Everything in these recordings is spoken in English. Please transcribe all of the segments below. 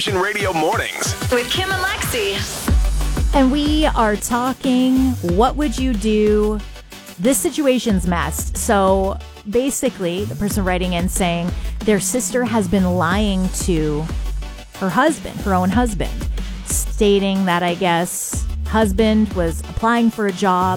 Virgin Radio Mornings with Kim and Lexi. And we are talking, what would you do? This situation's messed. So basically, the person writing in saying their sister has been lying to her husband, her own husband, stating that, I guess, husband was applying for a job.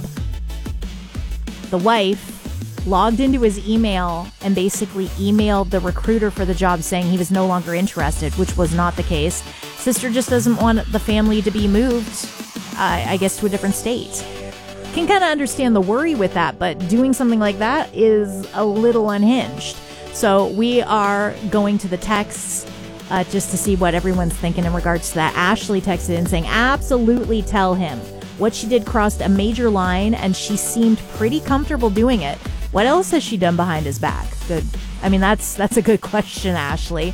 The wife logged into his email and basically emailed the recruiter for the job saying he was no longer interested, which was not the case. Sister just doesn't want the family to be moved, I guess, to a different state. Can kind of understand the worry with that, but doing something like that is a little unhinged. So we are going to the texts just to see what everyone's thinking in regards to that. Ashley texted in saying, absolutely tell him. What she did crossed a major line, and she seemed pretty comfortable doing it. What else has she done behind his back? Good. I mean, that's a good question, Ashley.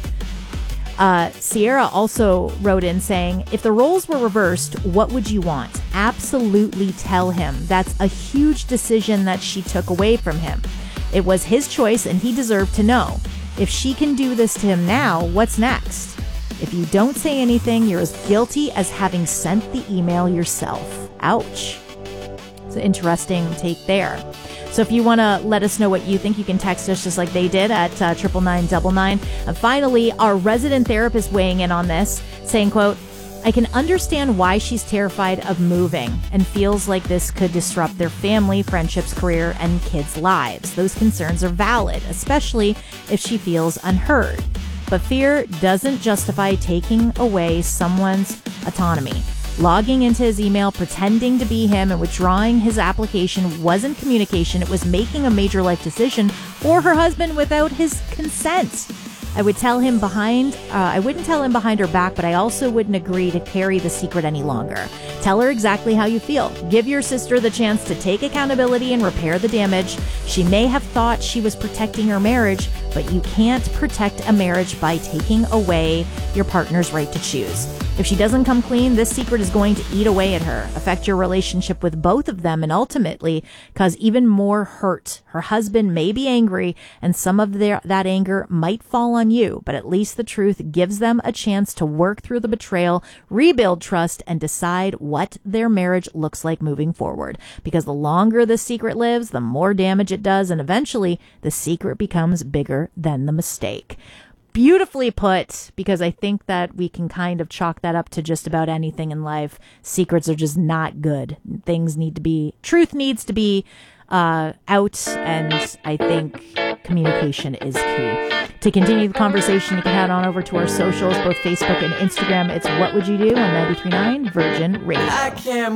Sierra also wrote in saying, if the roles were reversed, what would you want? Absolutely tell him. That's a huge decision that she took away from him. It was his choice, and he deserved to know. If she can do this to him now, what's next? If you don't say anything, you're as guilty as having sent the email yourself. Ouch. It's an interesting take there. So if you want to let us know what you think, you can text us just like they did at 99999. And finally, our resident therapist weighing in on this, saying, quote, I can understand why she's terrified of moving and feels like this could disrupt their family, friendships, career, and kids' lives. Those concerns are valid, especially if she feels unheard. But fear doesn't justify taking away someone's autonomy. Logging into his email, pretending to be him, and withdrawing his application wasn't communication. It was making a major life decision for her husband without his consent. I wouldn't tell him behind her back, but I also wouldn't agree to carry the secret any longer. Tell her exactly how you feel. Give your sister the chance to take accountability and repair the damage. She may have thought she was protecting her marriage, but you can't protect a marriage by taking away your partner's right to choose. If she doesn't come clean, this secret is going to eat away at her, affect your relationship with both of them, and ultimately cause even more hurt. Her husband may be angry, and some of that anger might fall on you, but at least the truth gives them a chance to work through the betrayal, rebuild trust, and decide what their marriage looks like moving forward. Because the longer the secret lives, the more damage it does, and eventually the secret becomes bigger than the mistake. Beautifully put, because I think that we can kind of chalk that up to just about anything in life. Secrets are just not good. Truth needs to be out, and I think communication is key. To continue the conversation, you can head on over to our socials, both Facebook and Instagram. It's What Would You Do on 93.9 Virgin Radio.